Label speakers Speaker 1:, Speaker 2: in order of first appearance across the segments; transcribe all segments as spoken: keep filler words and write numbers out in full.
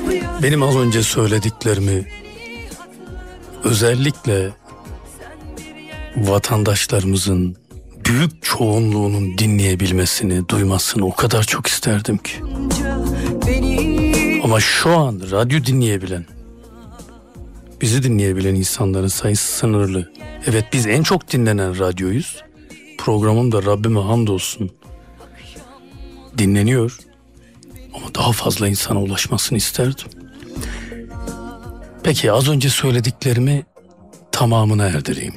Speaker 1: Benim az önce söylediklerimi özellikle vatandaşlarımızın büyük çoğunluğunun dinleyebilmesini, duymasını o kadar çok isterdim ki. Ama şu an radyo dinleyebilen, bizi dinleyebilen insanların sayısı sınırlı. Evet, biz en çok dinlenen radyoyuz. Programım da Rabbime hamdolsun dinleniyor. Ama daha fazla insana ulaşmasını isterdim. Peki az önce söylediklerimi tamamına erdireyim.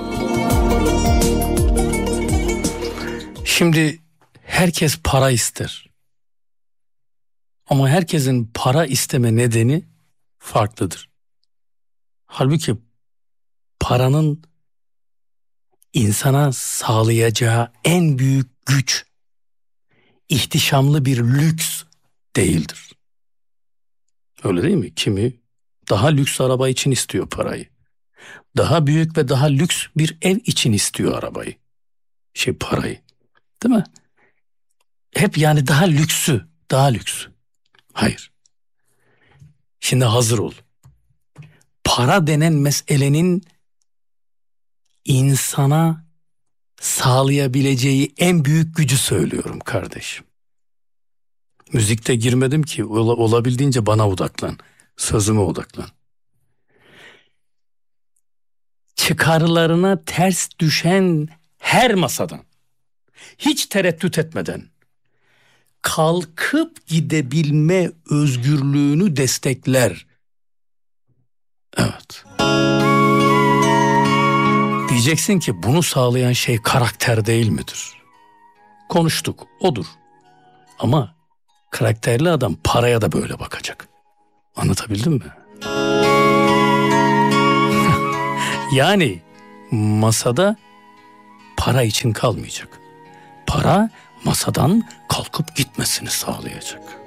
Speaker 1: Şimdi herkes para ister. Ama herkesin para isteme nedeni farklıdır. Halbuki paranın insana sağlayacağı en büyük güç, ihtişamlı bir lüks değildir. Öyle değil mi? Kimi daha lüks araba için istiyor parayı. Daha büyük ve daha lüks bir ev için istiyor arabayı. Şey parayı. Değil mi? Hep yani daha lüksü, daha lüksü. Hayır. Şimdi hazır ol. Para denen meselenin insana sağlayabileceği en büyük gücü söylüyorum kardeşim. Müzikte girmedim ki, olabildiğince bana odaklan. Sözüme odaklan. Çıkarlarına ters düşen her masadan, hiç tereddüt etmeden kalkıp gidebilme özgürlüğünü destekler. Evet. Diyeceksin ki bunu sağlayan şey karakter değil midir? Konuştuk, odur. Ama karakterli adam paraya da böyle bakacak. Anlatabildim mi? Yani masada para için kalmayacak. Para masadan kalkıp gitmesini sağlayacak.